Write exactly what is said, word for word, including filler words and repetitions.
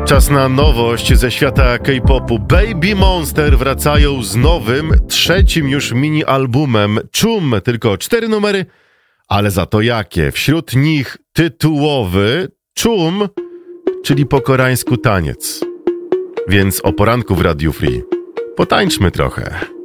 Czas na nowość ze świata K-popu. Baby Monster wracają z nowym, trzecim już mini-albumem Chum. Tylko cztery numery, ale za to jakie? Wśród nich tytułowy Chum, czyli po koreańsku taniec. Więc o poranku w Radiu Free potańczmy trochę.